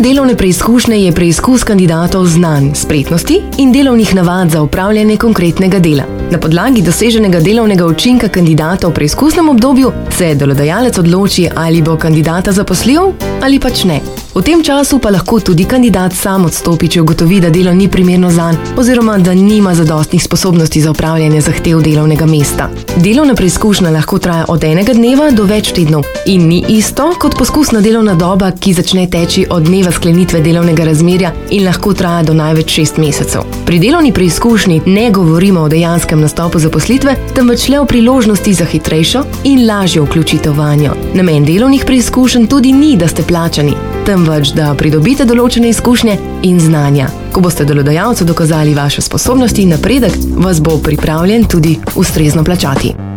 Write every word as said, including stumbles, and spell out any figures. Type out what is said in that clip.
delovne preizkušnje je preizkus kandidatov znanj, spretnosti in delovnih navad za upravljanje konkretnega dela. Na podlagi doseženega delovnega učinka kandidata v preizkusnem obdobju se delodajalec odloči, ali bo kandidata zaposlil ali pač ne. V tem času pa lahko tudi kandidat sam odstopi, če ugotovi, da delo ni primerno zanj oziroma da nima zadostnih sposobnosti za upravljanje zahtev delovnega mesta. Delovna preizkušnja lahko traja od enega dneva do več tednov in ni isto kot poskusna delovna doba, ki začne teči od dneva sklenitve delovnega razmerja in lahko traja do največ šest mesecev. Pri delovni preizkušnji ne govorimo o dejanskem nastopu zaposlitve, temveč le o priložnosti za hitrejšo in lažjo vključitev vanjo. Namen delovnih preizkušenj tudi ni, da ste plačani, temveč da pridobite določene izkušnje in znanja. Ko boste delodajalcu dokazali vaše sposobnosti in napredek, vas bo pripravljen tudi ustrezno plačati.